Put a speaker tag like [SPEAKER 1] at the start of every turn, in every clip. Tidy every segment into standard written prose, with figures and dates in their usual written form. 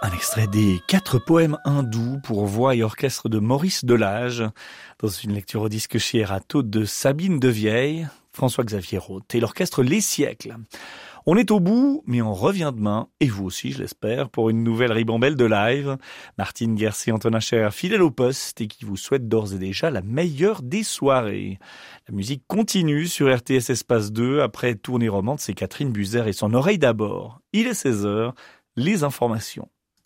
[SPEAKER 1] Un extrait des 4 poèmes hindous pour voix et orchestre de Maurice Delage, dans une lecture au disque chez Erato de Sabine Devieille, François-Xavier Roth et l'orchestre Les Siècles. On est au bout, mais on revient demain, et vous aussi, je l'espère, pour une nouvelle ribambelle de live. Martine Guercier, Antonin Cher, fidèle au poste, et qui vous souhaite d'ores et déjà la meilleure des soirées. La musique continue sur RTS Espace 2, après Tournée romande, c'est Catherine Buzer et son oreille d'abord. Il est 16h, les informations.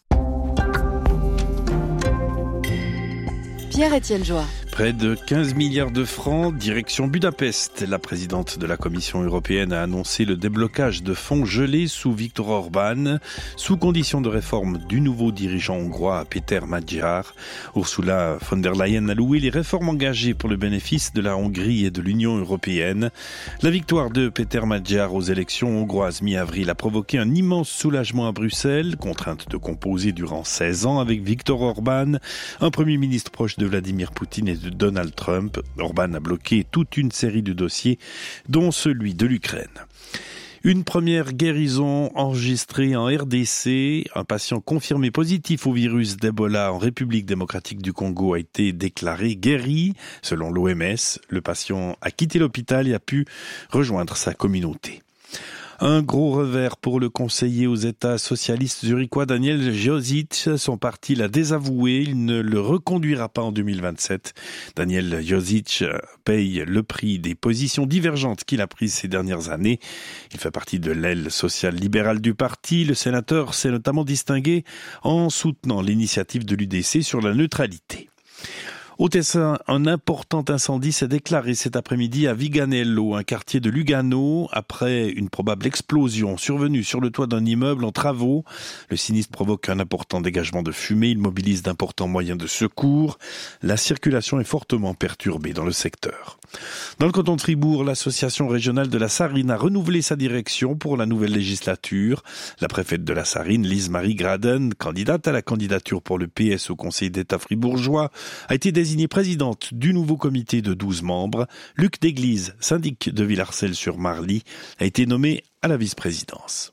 [SPEAKER 2] Pierre-Étienne Joie.
[SPEAKER 3] Près de 15 milliards de francs, direction Budapest. La présidente de la Commission européenne a annoncé le déblocage de fonds gelés sous Viktor Orban, sous condition de réforme du nouveau dirigeant hongrois Péter Magyar. Ursula von der Leyen a loué les réformes engagées pour le bénéfice de la Hongrie et de l'Union européenne. La victoire de Péter Magyar aux élections hongroises mi-avril a provoqué un immense soulagement à Bruxelles, contrainte de composer durant 16 ans avec Viktor Orban, un premier ministre proche de Vladimir Poutine et de Donald Trump. Orban a bloqué toute une série de dossiers, dont celui de l'Ukraine. Une première guérison enregistrée en RDC. Un patient confirmé positif au virus d'Ebola en République démocratique du Congo a été déclaré guéri. Selon l'OMS, le patient a quitté l'hôpital et a pu rejoindre sa communauté. Un gros revers pour le conseiller aux États socialistes zurichois Daniel Josic. Son parti l'a désavoué, il ne le reconduira pas en 2027. Daniel Josic paye le prix des positions divergentes qu'il a prises ces dernières années. Il fait partie de l'aile sociale-libérale du parti. Le sénateur s'est notamment distingué en soutenant l'initiative de l'UDC sur la neutralité. Au Tessin, un important incendie s'est déclaré cet après-midi à Viganello, un quartier de Lugano, après une probable explosion survenue sur le toit d'un immeuble en travaux. Le sinistre provoque un important dégagement de fumée, il mobilise d'importants moyens de secours. La circulation est fortement perturbée dans le secteur. Dans le canton de Fribourg, l'association régionale de la Sarine a renouvelé sa direction pour la nouvelle législature. La préfète de la Sarine, Lise-Marie Graden, candidate à la candidature pour le PS au Conseil d'État fribourgeois, a été désignée présidente du nouveau comité de 12 membres. Luc Desglises, syndic de Villarcel-sur-Marly, a été nommé à la vice-présidence.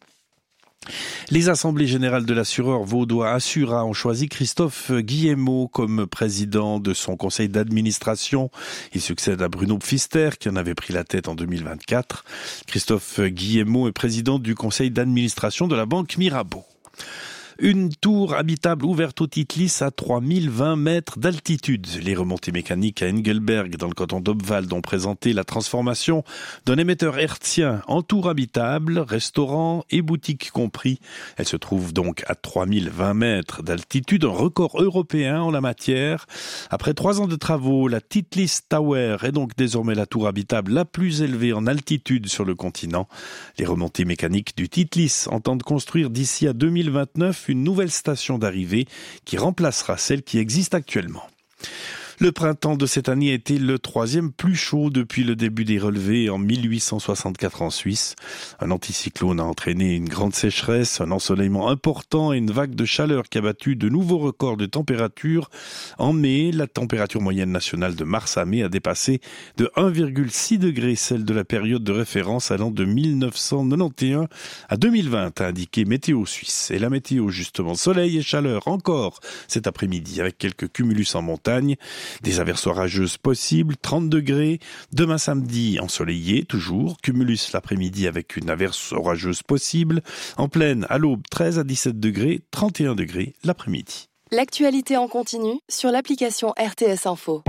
[SPEAKER 3] Les assemblées générales de l'assureur vaudois Assura ont choisi Christophe Guillemot comme président de son conseil d'administration. Il succède à Bruno Pfister qui en avait pris la tête en 2024. Christophe Guillemot est président du conseil d'administration de la banque Mirabeau. Une tour habitable ouverte au Titlis à 3020 mètres d'altitude. Les remontées mécaniques à Engelberg, dans le canton d'Obwald, ont présenté la transformation d'un émetteur hertzien en tour habitable, restaurant et boutique compris. Elle se trouve donc à 3020 mètres d'altitude, un record européen en la matière. Après 3 ans de travaux, la Titlis Tower est donc désormais la tour habitable la plus élevée en altitude sur le continent. Les remontées mécaniques du Titlis entendent construire d'ici à 2029 une nouvelle station d'arrivée qui remplacera celle qui existe actuellement. Le printemps de cette année a été le 3e plus chaud depuis le début des relevés en 1864 en Suisse. Un anticyclone a entraîné une grande sécheresse, un ensoleillement important et une vague de chaleur qui a battu de nouveaux records de température. En mai, la température moyenne nationale de mars à mai a dépassé de 1,6 degré celle de la période de référence allant de 1991 à 2020, a indiqué Météo Suisse. Et la météo justement, soleil et chaleur encore cet après-midi avec quelques cumulus en montagne. Des averses orageuses possibles, 30 degrés. Demain samedi, ensoleillé, toujours. Cumulus l'après-midi avec une averse orageuse possible. En plaine, à l'aube, 13 à 17 degrés, 31 degrés l'après-midi.
[SPEAKER 2] L'actualité en continu sur l'application RTS Info.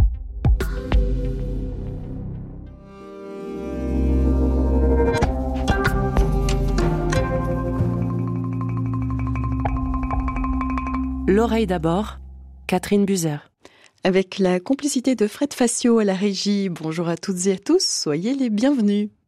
[SPEAKER 4] L'oreille d'abord, Catherine Buzer.
[SPEAKER 5] Avec la complicité de Fred Facio à la régie, bonjour à toutes et à tous, soyez les bienvenus.